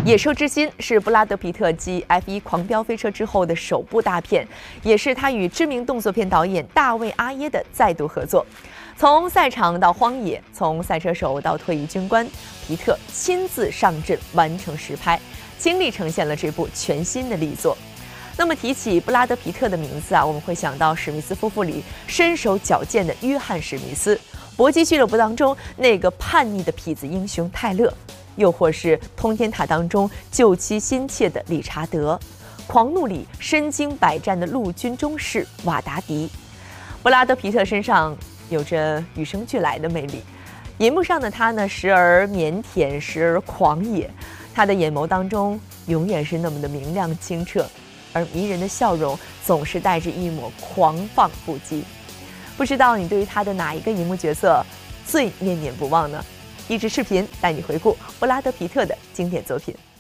野兽之心》是布拉德·皮特继 F1 狂飙飞车之后的首部大片，也是他与知名动作片导演大卫·阿耶的再度合作。从赛场到荒野，从赛车手到退役军官，皮特亲自上阵完成实拍，倾力呈现了这部全新的力作。那么提起布拉德·皮特的名字啊，我们会想到史密斯夫妇里身手矫健的约翰·史密斯，搏击俱乐部当中那个叛逆的痞子英雄泰勒，又或是通天塔当中救妻心切的理查德，狂怒里身经百战的陆军中士瓦达迪。布拉德·皮特身上有着与生俱来的魅力，银幕上的他呢，时而腼腆，时而狂野，他的眼眸当中永远是那么的明亮清澈，而迷人的笑容总是带着一抹狂放不羁。不知道你对于他的哪一个荧幕角色最念念不忘呢？一支视频带你回顾布拉德·皮特的经典作品。